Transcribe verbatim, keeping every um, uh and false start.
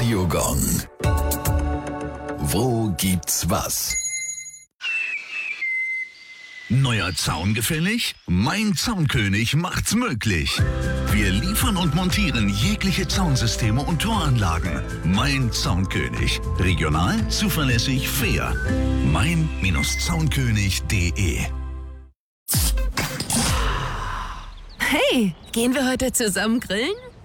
Radiogong. Wo gibt's was? Neuer Zaun gefällig? Mein Zaunkönig macht's möglich. Wir liefern und montieren jegliche Zaunsysteme und Toranlagen. Mein Zaunkönig. Regional, zuverlässig, fair. mein Zaunkönig punkt de. Hey, gehen wir heute zusammen grillen?